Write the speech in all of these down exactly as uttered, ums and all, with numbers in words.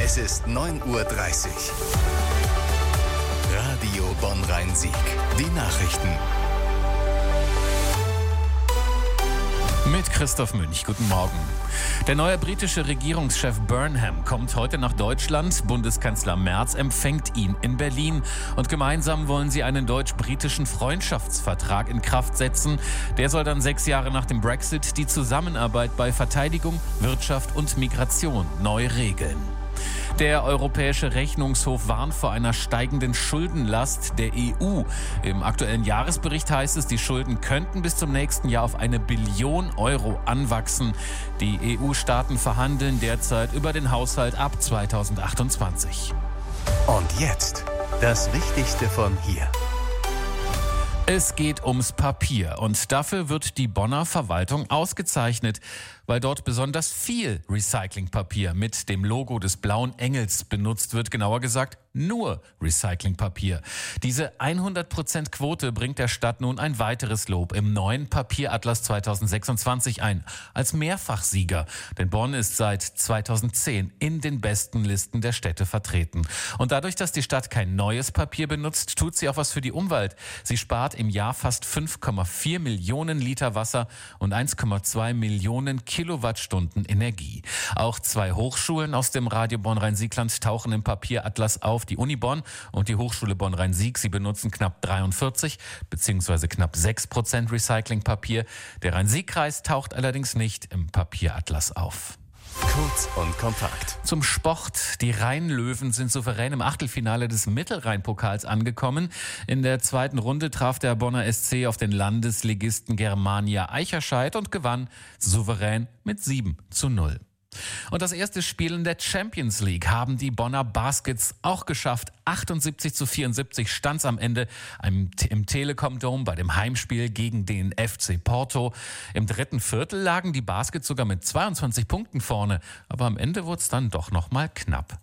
Es ist neun Uhr dreißig. Radio Bonn-Rhein-Sieg. Die Nachrichten. Mit Christoph Münch. Guten Morgen. Der neue britische Regierungschef Burnham kommt heute nach Deutschland. Bundeskanzler Merz empfängt ihn in Berlin. Und gemeinsam wollen sie einen deutsch-britischen Freundschaftsvertrag in Kraft setzen. Der soll dann sechs Jahre nach dem Brexit die Zusammenarbeit bei Verteidigung, Wirtschaft und Migration neu regeln. Der Europäische Rechnungshof warnt vor einer steigenden Schuldenlast der E U. Im aktuellen Jahresbericht heißt es, die Schulden könnten bis zum nächsten Jahr auf eine Billion Euro anwachsen. Die E U-Staaten verhandeln derzeit über den Haushalt ab zweitausendachtundzwanzig. Und jetzt das Wichtigste von hier. Es geht ums Papier und dafür wird die Bonner Verwaltung ausgezeichnet, weil dort besonders viel Recyclingpapier mit dem Logo des Blauen Engels benutzt wird, genauer gesagt nur Recyclingpapier. Diese hundert Prozent Quote bringt der Stadt nun ein weiteres Lob im neuen Papieratlas zweitausendsechsundzwanzig ein, als Mehrfachsieger. Denn Bonn ist seit zweitausendzehn in den besten Listen der Städte vertreten. Und dadurch, dass die Stadt kein neues Papier benutzt, tut sie auch was für die Umwelt. Sie spart im Jahr fast fünf Komma vier Millionen Liter Wasser und eins Komma zwei Millionen Kilowattstunden Energie. Auch zwei Hochschulen aus dem Radio Bonn-Rhein-Siegland tauchen im Papieratlas auf. Die Uni Bonn und die Hochschule Bonn-Rhein-Sieg. Sie benutzen knapp dreiundvierzig bzw. knapp sechs Prozent Recyclingpapier. Der Rhein-Sieg-Kreis taucht allerdings nicht im Papieratlas auf. Kurz und kompakt. Zum Sport. Die Rhein-Löwen sind souverän im Achtelfinale des Mittelrhein-Pokals angekommen. In der zweiten Runde traf der Bonner S C auf den Landesligisten Germania Eicherscheid und gewann souverän mit sieben zu null. Und das erste Spiel in der Champions League haben die Bonner Baskets auch geschafft. achtundsiebzig zu vierundsiebzig stand's am Ende im, im Telekom Dome bei dem Heimspiel gegen den F C Porto. Im dritten Viertel lagen die Baskets sogar mit zweiundzwanzig Punkten vorne. Aber am Ende wurde es dann doch noch mal knapp.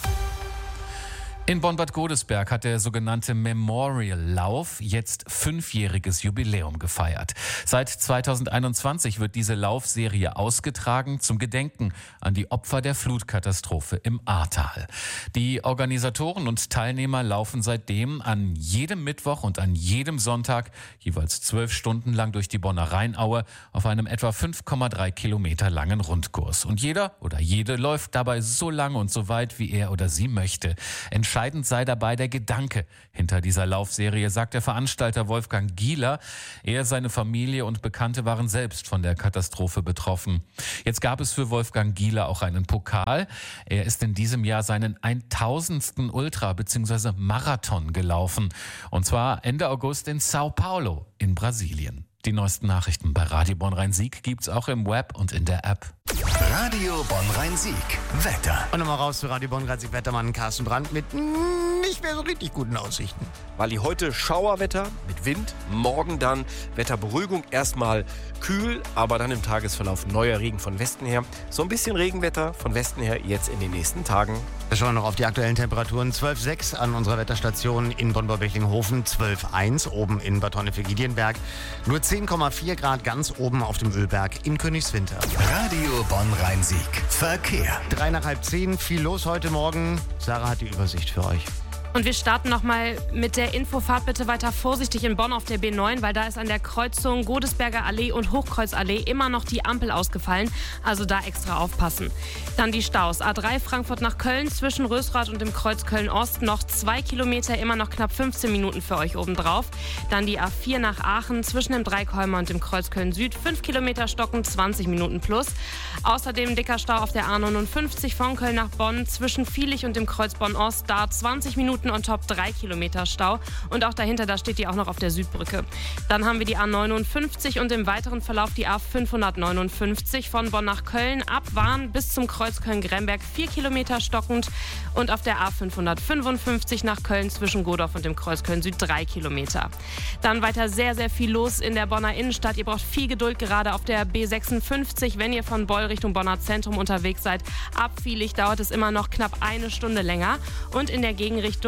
In Bonn-Bad Godesberg hat der sogenannte Memorial-Lauf jetzt fünfjähriges Jubiläum gefeiert. Seit zweitausendeinundzwanzig wird diese Laufserie ausgetragen zum Gedenken an die Opfer der Flutkatastrophe im Ahrtal. Die Organisatoren und Teilnehmer laufen seitdem an jedem Mittwoch und an jedem Sonntag jeweils zwölf Stunden lang durch die Bonner Rheinaue auf einem etwa fünf Komma drei Kilometer langen Rundkurs. Und jeder oder jede läuft dabei so lange und so weit, wie er oder sie möchte. Entscheidend sei dabei der Gedanke hinter dieser Laufserie, sagt der Veranstalter Wolfgang Gieler. Er, seine Familie und Bekannte waren selbst von der Katastrophe betroffen. Jetzt gab es für Wolfgang Gieler auch einen Pokal. Er ist in diesem Jahr seinen tausendsten Ultra bzw. Marathon gelaufen. Und zwar Ende August in Sao Paulo in Brasilien. Die neuesten Nachrichten bei Radio Bonn-Rhein-Sieg gibt's auch im Web und in der App. Radio Bonn-Rhein-Sieg. Wetter. Und nochmal raus zu Radio Bonn-Rhein-Sieg Wettermann Carsten Brandt mit nicht mehr so richtig guten Aussichten. Weil heute Schauerwetter mit Wind, morgen dann Wetterberuhigung, erstmal kühl, aber dann im Tagesverlauf neuer Regen von Westen her. So ein bisschen Regenwetter von Westen her jetzt in den nächsten Tagen. Wir schauen noch auf die aktuellen Temperaturen. zwölf Komma sechs an unserer Wetterstation in Bonn-Bechtlinghofen, zwölf Komma eins oben in Bad Honnefeld-Giedienberg, nur zehn Komma vier Grad ganz oben auf dem Ölberg in Königswinter. Radio Bonn-Rhein-Sieg. Verkehr. Drei nach halb zehn, viel los heute Morgen. Sarah hat die Übersicht für euch. Und wir starten nochmal mit der Info. Fahrt bitte weiter vorsichtig in Bonn auf der B neun, weil da ist an der Kreuzung Godesberger Allee und Hochkreuzallee immer noch die Ampel ausgefallen. Also da extra aufpassen. Dann die Staus. A drei Frankfurt nach Köln zwischen Rösrath und dem Kreuz Köln-Ost. Noch zwei Kilometer, immer noch knapp fünfzehn Minuten für euch obendrauf. Dann die A vier nach Aachen zwischen dem Dreikolmer und dem Kreuz Köln-Süd. fünf Kilometer stocken, zwanzig Minuten plus. Außerdem dicker Stau auf der A neunundfünfzig von Köln nach Bonn zwischen Viehlich und dem Kreuz Bonn-Ost. Da zwanzig Minuten on top, drei Kilometer Stau. Und auch dahinter, da steht die auch noch auf der Südbrücke. Dann haben wir die A neunundfünfzig und im weiteren Verlauf die A fünfhundertneunundfünfzig von Bonn nach Köln. Ab Wahn bis zum Kreuz Köln-Gremberg, vier Kilometer stockend. Und auf der A fünfhundertfünfundfünfzig nach Köln zwischen Godorf und dem Kreuz Köln-Süd, drei Kilometer. Dann weiter sehr, sehr viel los in der Bonner Innenstadt. Ihr braucht viel Geduld gerade auf der B sechsundfünfzig, wenn ihr von Beul Richtung Bonner Zentrum unterwegs seid. Ab Viehlich dauert es immer noch knapp eine Stunde länger. Und in der Gegenrichtung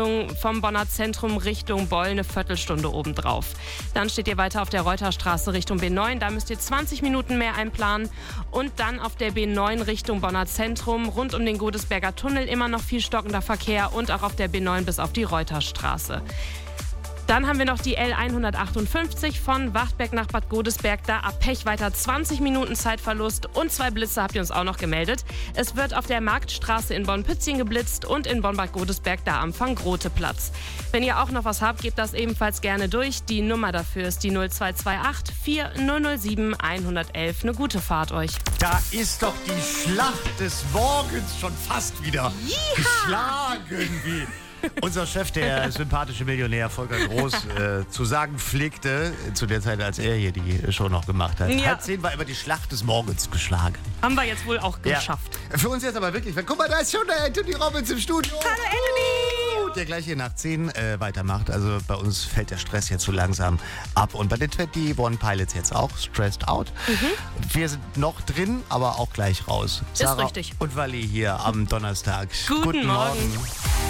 Verspätung vom Bonner Zentrum Richtung Beul eine Viertelstunde obendrauf. Dann steht ihr weiter auf der Reuterstraße Richtung B neun, da müsst ihr zwanzig Minuten mehr einplanen. Und dann auf der B neun Richtung Bonner Zentrum, rund um den Godesberger Tunnel immer noch viel stockender Verkehr und auch auf der B neun bis auf die Reuterstraße. Dann haben wir noch die L hundertachtundfünfzig von Wachtberg nach Bad Godesberg. Da ab Pech weiter zwanzig Minuten Zeitverlust und zwei Blitze habt ihr uns auch noch gemeldet. Es wird auf der Marktstraße in Bonn-Pützchen geblitzt und in Bonn-Bad Godesberg da am Van-Grote-Platz. Wenn ihr auch noch was habt, gebt das ebenfalls gerne durch. Die Nummer dafür ist die null zwei zwei acht vier null null sieben eins eins eins. Eine gute Fahrt euch. Da ist doch die Schlacht des Morgens schon fast wieder geschlagen, wie unser Chef, der sympathische Millionär Volker Groß, äh, zu sagen pflegte, zu der Zeit, als er hier die Show noch gemacht hat. Ja. Halb zehn war immer die Schlacht des Morgens geschlagen. Haben wir jetzt wohl auch geschafft. Ja. Für uns jetzt aber wirklich, guck mal, da ist schon der Anthony Robbins im Studio. Hallo Anthony! Der gleich hier nach zehn äh, weitermacht. Also bei uns fällt der Stress jetzt so langsam ab. Und bei den twenty-one Pilots jetzt auch, stressed out. Mhm. Wir sind noch drin, aber auch gleich raus. Ist Sarah richtig. Und Wally hier am Donnerstag. Guten, Guten Morgen. Morgen.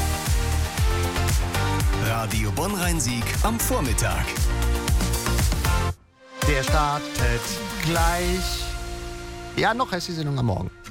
Radio Bonn-Rhein-Sieg am Vormittag. Der startet gleich. Ja, noch heißt die Sendung am Morgen.